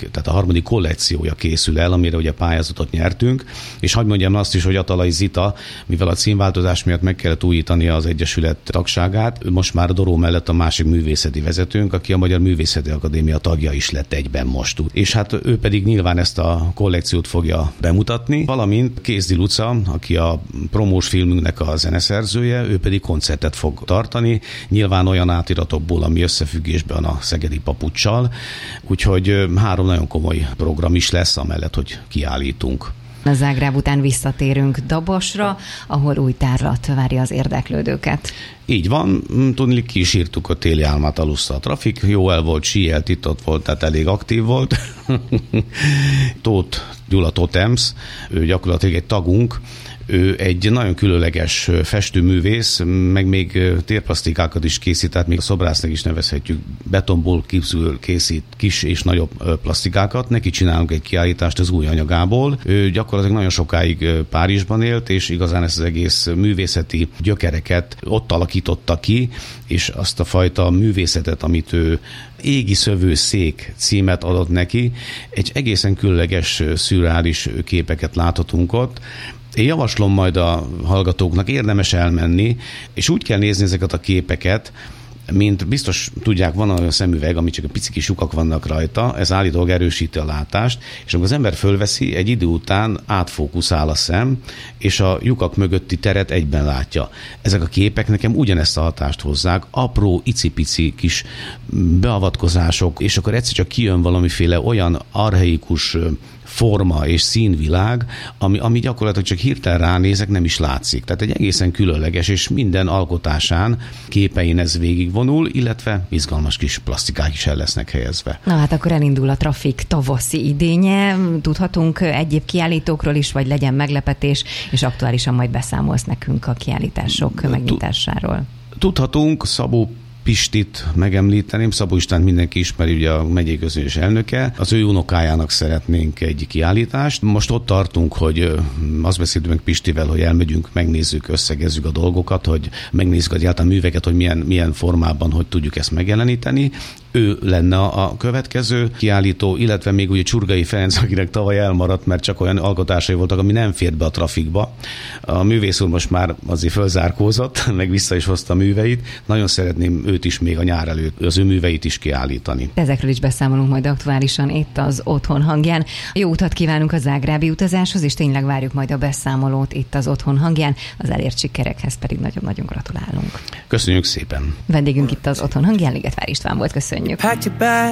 tehát a harmadik kollekciója készül el, amire ugye pályázatot nyertünk, és hadd mondjam azt is, hogy Atalay Zita, mivel a címváltozás miatt meg kellett újítania az Egyesület tagságát, ő most már Doró mellett a másik művészeti vezetőnk, aki a Magyar Művészeti Akadémia tagja is lett egyben most. És hát ő pedig nyilván ezt a kollekciót fogja bemutatni, valamint Kézdi Luca, aki a promós filmünknek a zeneszerzője, ő pedig koncertet fog tartani, nyilván olyan átiratokból, ami összefüggésben a Szegedi Papuccsal, úgyhogy 3 nagyon komoly program is lesz, amellett, hogy kiállítunk. A Zágráb után visszatérünk Dabosra, ahol új tárlat várja az érdeklődőket. Így van, tudni, ki is írtuk a téli álmát, alussza a trafik, jó el volt, síelt, itt-ott volt, tehát elég aktív volt. Tóth Gyula Totems, ő gyakorlatilag egy tagunk, ő egy nagyon különleges festőművész, meg még térplasztikákat is készít, tehát még a szobrásznak is nevezhetjük, betonból készít kis és nagyobb plastikákat. Neki csinálunk egy kiállítást az új anyagából. Ő gyakorlatilag nagyon sokáig Párizsban élt, és igazán ezt az egész művészeti gyökereket ott alakította ki, és azt a fajta művészetet, amit ő Égi szövő szék címet adott neki, egy egészen különleges, szürreális képeket láthatunk ott. Én javaslom majd a hallgatóknak, érdemes elmenni, és úgy kell nézni ezeket a képeket, mint biztos tudják, van olyan szemüveg, ami csak a pici kis lyukak vannak rajta, ez állítólag erősíti a látást, és amikor az ember fölveszi, egy idő után átfókuszál a szem, és a lyukak mögötti teret egyben látja. Ezek a képek nekem ugyanezt a hatást hozzák, apró, icipici kis beavatkozások, és akkor egyszer csak kijön valamiféle olyan archaikus forma és színvilág, ami gyakorlatilag csak hirtelen ránézek, nem is látszik. Tehát egy egészen különleges, és minden alkotásán, képein ez végigvonul, illetve izgalmas kis plastikák is el lesznek helyezve. Na hát akkor elindul a Trafik tavaszi idénye. Tudhatunk egyéb kiállítókról is, vagy legyen meglepetés, és aktuálisan majd beszámolsz nekünk a kiállítások megnyitásáról. Tudhatunk, Szabó Pistit megemlíteném, Szabó Istvánt mindenki ismeri, ugye a megyei közgyűlés elnöke. Az ő unokájának szeretnénk egy kiállítást. Most ott tartunk, hogy azt beszéltünk meg Pistivel, hogy elmegyünk, megnézzük, összegezzük a dolgokat, hogy megnézzük egyáltalán a műveket, hogy milyen formában, hogy tudjuk ezt megjeleníteni. Ő lenne a következő kiállító, illetve még ugye Csurgai Ferenc, akinek tavaly elmaradt, mert csak olyan alkotásai voltak, ami nem fért be a Trafikba. A művész úr most már azért fölzárkózott, meg vissza is hozta a műveit. Nagyon szeretném őt is még a nyár előtt, az ő műveit is kiállítani. Ezekről is beszámolunk majd aktuálisan itt az Otthon hangján. Jó utat kívánunk a zágrábi utazáshoz, és tényleg várjuk majd a beszámolót itt az Otthon hangján. Az elért sikerekhez pedig nagyon-nagyon gratulálunk. Köszönjük szépen. Vendégünk itt az Otthon hangján, Ligetvári István volt, köszönjük.